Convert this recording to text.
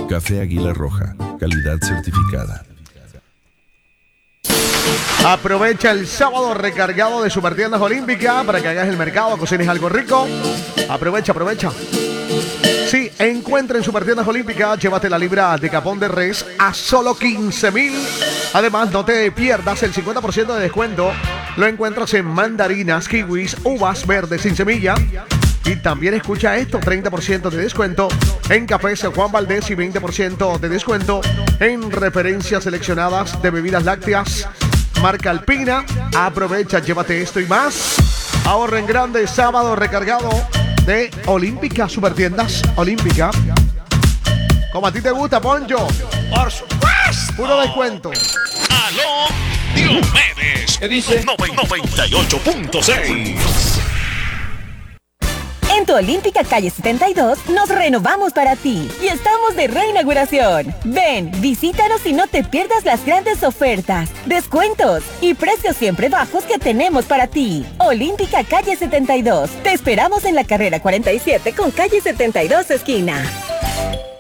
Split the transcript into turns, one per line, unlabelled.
Café Águila Roja, calidad certificada.
Aprovecha el sábado recargado de Supertiendas Olímpica para que hagas el mercado, cocines algo rico. Aprovecha. Sí, encuentra en Supertiendas Olímpica, llévate la libra de capón de res a solo 15,000. Además, no te pierdas el 50% de descuento. Lo encuentras en mandarinas, kiwis, uvas verdes sin semilla. Y también escucha esto, 30% de descuento en cafés Juan Valdés y 20% de descuento en referencias seleccionadas de bebidas lácteas marca Alpina. Aprovecha, llévate esto y más. Ahorra en grande, sábado recargado de Olímpica, Supertiendas Olímpica. Como a ti te gusta, Poncho.
Por supuesto.
Puro descuento.
Aló, Diomedes.
¿Qué dice?
98.6.
En tu Olímpica Calle 72 nos renovamos para ti y estamos de reinauguración. Ven, visítanos y no te pierdas las grandes ofertas, descuentos y precios siempre bajos que tenemos para ti. Olímpica Calle 72. Te esperamos en la carrera 47 con Calle 72 esquina.